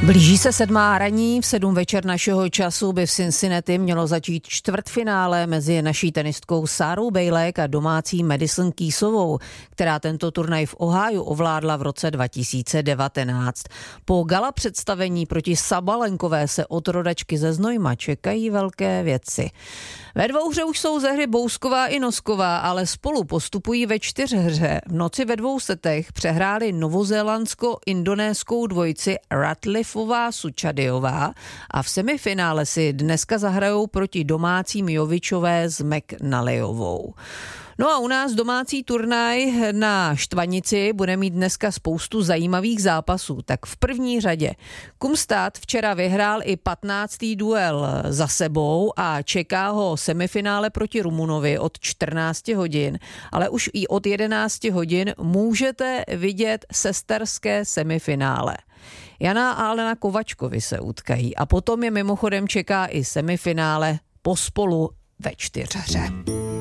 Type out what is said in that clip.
Blíží se 7. ranní, v 7 večer našeho času by v Cincinnati mělo začít čtvrtfinále mezi naší tenistkou Sárou Bejlek a domácí Madison Keysovou, která tento turnaj v Ohiu ovládla v roce 2019. Po gala představení proti Sabalenkové se od rodačky ze Znojma čekají velké věci. Ve dvouhře už jsou ze hry Bousková i Nosková, ale spolu postupují ve čtyřhře. V noci ve 2 setech přehráli novozélandsko-indonéskou dvojici Ratliffová Suchadiová a v semifinále si dneska zahrajou proti domácím Jovičové s McNallyovou. No a u nás domácí turnaj na Štvanici bude mít dneska spoustu zajímavých zápasů. Tak v první řadě Kumstad včera vyhrál i 15. duel za sebou a čeká ho semifinále proti Rumunovi od 14 hodin, ale už i od 11 hodin můžete vidět sesterské semifinále. Jana a Alena Kovačkovi se utkají a potom je mimochodem čeká i semifinále pospolu ve čtyřhře.